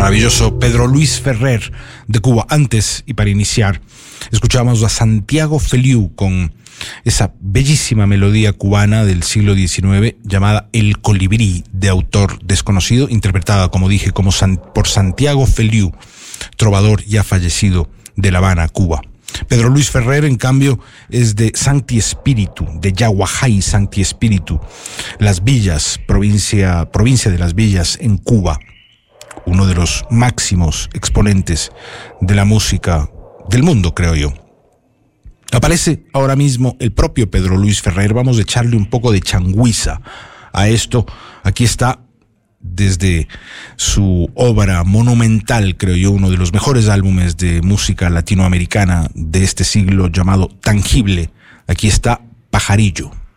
maravilloso Pedro Luis Ferrer de Cuba. Antes, y para iniciar, escuchábamos a Santiago Feliu con esa bellísima melodía cubana del siglo XIX llamada El Colibrí, de autor desconocido, interpretada, como dije, por Santiago Feliu, trovador ya fallecido de La Habana, Cuba. Pedro Luis Ferrer, en cambio, es de Sancti Spiritu, de Yaguajay, Sancti Spiritu, Las Villas, provincia de Las Villas, en Cuba. Uno de los máximos exponentes de la música del mundo, creo yo. Aparece ahora mismo el propio Pedro Luis Ferrer. Vamos a echarle un poco de changuiza a esto. Aquí está, desde su obra monumental, creo yo, uno de los mejores álbumes de música latinoamericana de este siglo, llamado Tangible. Aquí está Pajarillo.